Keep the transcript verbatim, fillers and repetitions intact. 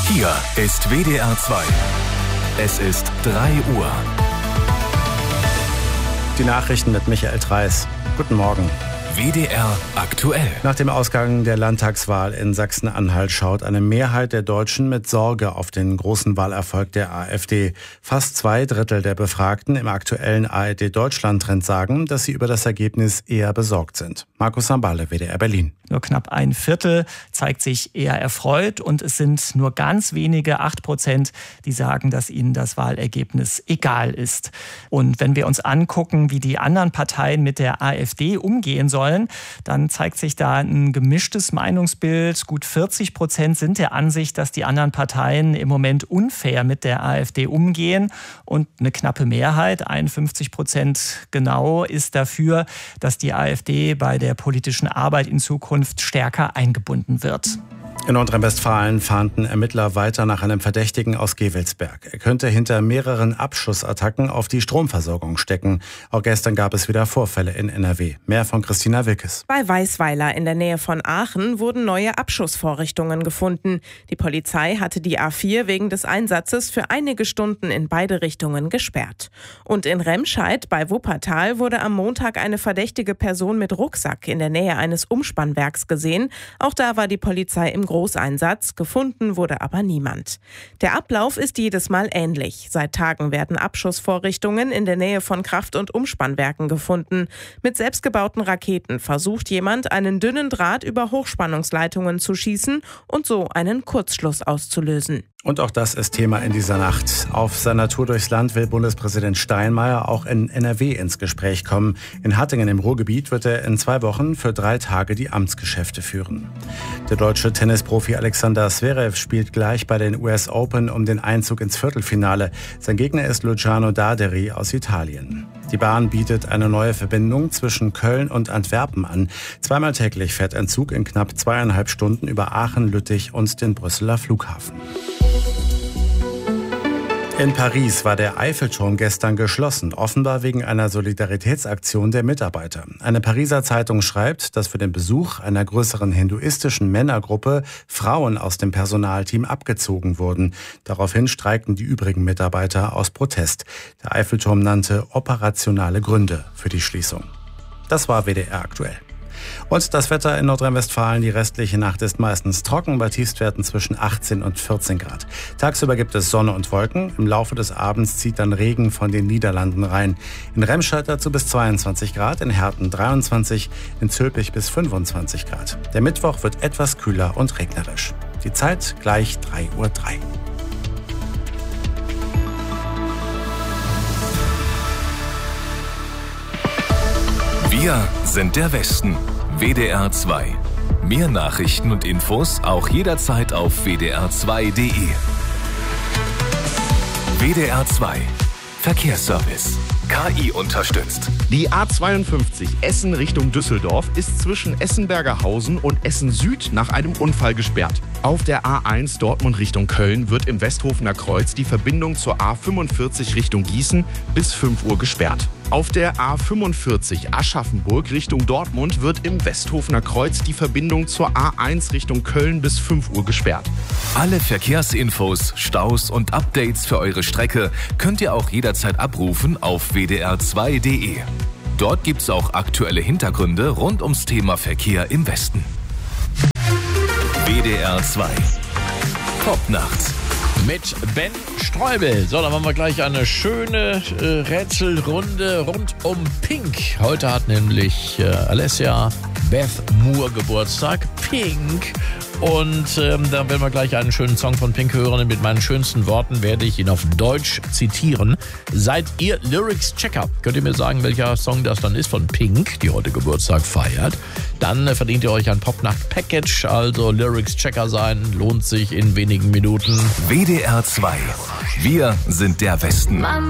Hier ist W D R zwei. Es ist drei Uhr. Die Nachrichten mit Michael Treis. Guten Morgen. W D R aktuell. Nach dem Ausgang der Landtagswahl in Sachsen-Anhalt schaut eine Mehrheit der Deutschen mit Sorge auf den großen Wahlerfolg der AfD. Fast zwei Drittel der Befragten im aktuellen A R D-Deutschland-Trend sagen, dass sie über das Ergebnis eher besorgt sind. Markus Sambale, W D R Berlin. Nur knapp ein Viertel zeigt sich eher erfreut und es sind nur ganz wenige, acht Prozent, die sagen, dass ihnen das Wahlergebnis egal ist. Und wenn wir uns angucken, wie die anderen Parteien mit der AfD umgehen sollen, dann zeigt sich da ein gemischtes Meinungsbild. Gut vierzig Prozent sind der Ansicht, dass die anderen Parteien im Moment unfair mit der AfD umgehen. Und eine knappe Mehrheit, einundfünfzig Prozent genau, ist dafür, dass die AfD bei der politischen Arbeit in Zukunft stärker eingebunden wird. In Nordrhein-Westfalen fahnden Ermittler weiter nach einem Verdächtigen aus Gevelsberg. Er könnte hinter mehreren Abschussattacken auf die Stromversorgung stecken. Auch gestern gab es wieder Vorfälle in N R W. Mehr von Christina Wilkes. Bei Weisweiler in der Nähe von Aachen wurden neue Abschussvorrichtungen gefunden. Die Polizei hatte die A vier wegen des Einsatzes für einige Stunden in beide Richtungen gesperrt. Und in Remscheid bei Wuppertal wurde am Montag eine verdächtige Person mit Rucksack in der Nähe eines Umspannwerks gesehen. Auch da war die Polizei im Großeinsatz, gefunden wurde aber niemand. Der Ablauf ist jedes Mal ähnlich. Seit Tagen werden Abschussvorrichtungen in der Nähe von Kraft- und Umspannwerken gefunden. Mit selbstgebauten Raketen versucht jemand, einen dünnen Draht über Hochspannungsleitungen zu schießen und so einen Kurzschluss auszulösen. Und auch das ist Thema in dieser Nacht. Auf seiner Tour durchs Land will Bundespräsident Steinmeier auch in N R W ins Gespräch kommen. In Hattingen im Ruhrgebiet wird er in zwei Wochen für drei Tage die Amtsgeschäfte führen. Der deutsche Tennisprofi Alexander Zverev spielt gleich bei den U S Open um den Einzug ins Viertelfinale. Sein Gegner ist Luciano Darderi aus Italien. Die Bahn bietet eine neue Verbindung zwischen Köln und Antwerpen an. Zweimal täglich fährt ein Zug in knapp zweieinhalb Stunden über Aachen, Lüttich und den Brüsseler Flughafen. In Paris war der Eiffelturm gestern geschlossen, offenbar wegen einer Solidaritätsaktion der Mitarbeiter. Eine Pariser Zeitung schreibt, dass für den Besuch einer größeren hinduistischen Männergruppe Frauen aus dem Personalteam abgezogen wurden. Daraufhin streikten die übrigen Mitarbeiter aus Protest. Der Eiffelturm nannte operationale Gründe für die Schließung. Das war W D R aktuell. Und das Wetter in Nordrhein-Westfalen, die restliche Nacht ist meistens trocken, bei Tiefstwerten zwischen achtzehn und vierzehn Grad. Tagsüber gibt es Sonne und Wolken, im Laufe des Abends zieht dann Regen von den Niederlanden rein. In Remscheid dazu bis zweiundzwanzig Grad, in Herten dreiundzwanzig, in Zülpich bis fünfundzwanzig Grad. Der Mittwoch wird etwas kühler und regnerisch. Die Zeit gleich drei Uhr drei. Wir sind der Westen. W D R zwei. Mehr Nachrichten und Infos auch jederzeit auf w d r zwei punkt d e. W D R zwei. Verkehrsservice. K I unterstützt. Die A zweiundfünfzig Essen Richtung Düsseldorf ist zwischen Essen-Bergerhausen und Essen Süd nach einem Unfall gesperrt. Auf der A eins Dortmund Richtung Köln wird im Westhofener Kreuz die Verbindung zur A fünfundvierzig Richtung Gießen bis fünf Uhr gesperrt. Auf der A fünfundvierzig Aschaffenburg Richtung Dortmund wird im Westhofener Kreuz die Verbindung zur A eins Richtung Köln bis fünf Uhr gesperrt. Alle Verkehrsinfos, Staus und Updates für eure Strecke könnt ihr auch jederzeit abrufen auf w d r zwei punkt d e. Dort gibt's auch aktuelle Hintergründe rund ums Thema Verkehr im Westen. W D R zwei. Popnacht. Mit Ben Streubel. So, dann machen wir gleich eine schöne äh, Rätselrunde rund um Pink. Heute hat nämlich äh, Alessia Beth Moore Geburtstag. Pink. Und ähm, da werden wir gleich einen schönen Song von Pink hören. Mit meinen schönsten Worten werde ich ihn auf Deutsch zitieren. Seid ihr Lyrics-Checker? Könnt ihr mir sagen, welcher Song das dann ist von Pink, die heute Geburtstag feiert? Dann äh, verdient ihr euch ein Popnacht-Package. Also Lyrics-Checker sein lohnt sich in wenigen Minuten. W D R zwei. Wir sind der Westen.